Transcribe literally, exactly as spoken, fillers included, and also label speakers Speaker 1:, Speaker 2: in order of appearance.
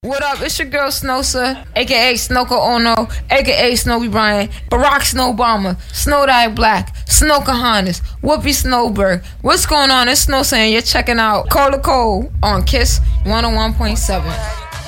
Speaker 1: What up? It's your girl Snowsa, aka Snooker Ono, aka Snowy Bryant, Barack Snow Obama, Snow Diet Black, Snow Kahanas, Whoopi Snowberg. What's going on? It's Snowsa and you're checking out Cola Cole on Kiss one oh one point seven.